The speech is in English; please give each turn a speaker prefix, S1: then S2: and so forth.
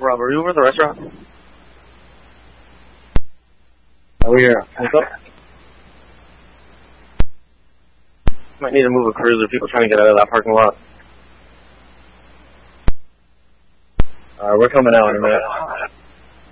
S1: Rob, are you over at the restaurant?
S2: Over here. What's up?
S1: Might need to move a cruiser. People trying to get out of that parking lot.
S2: Alright, we're coming out in a minute.